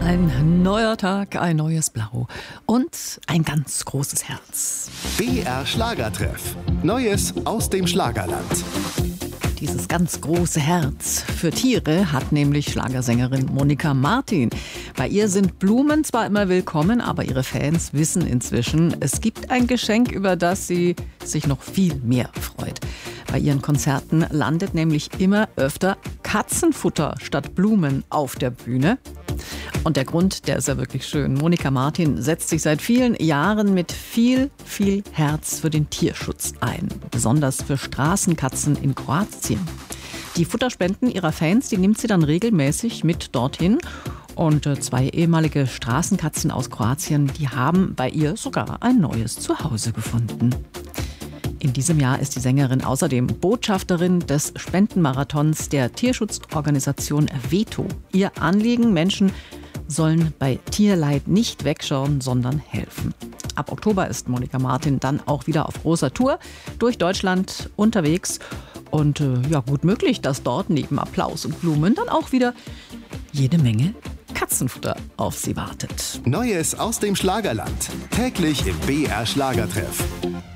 Ein neuer Tag, ein neues Blau und ein ganz großes Herz. BR Schlagertreff. Neues aus dem Schlagerland. Dieses ganz große Herz für Tiere hat nämlich Schlagersängerin Monika Martin. Bei ihr sind Blumen zwar immer willkommen, aber ihre Fans wissen inzwischen, es gibt ein Geschenk, über das sie sich noch viel mehr freut. Bei ihren Konzerten landet nämlich immer öfter Katzenfutter statt Blumen auf der Bühne. Und der Grund, der ist ja wirklich schön. Monika Martin setzt sich seit vielen Jahren mit viel Herz für den Tierschutz ein. Besonders für Straßenkatzen in Kroatien. Die Futterspenden ihrer Fans, die nimmt sie dann regelmäßig mit dorthin. Und 2 ehemalige Straßenkatzen aus Kroatien, die haben bei ihr sogar ein neues Zuhause gefunden. In diesem Jahr ist die Sängerin außerdem Botschafterin des Spendenmarathons der Tierschutzorganisation Veto. Ihr Anliegen: Menschen sollen bei Tierleid nicht wegschauen, sondern helfen. Ab Oktober ist Monika Martin dann auch wieder auf großer Tour durch Deutschland unterwegs. Und gut möglich, dass dort neben Applaus und Blumen dann auch wieder jede Menge Katzenfutter auf sie wartet. Neues aus dem Schlagerland. Täglich im BR Schlagertreff.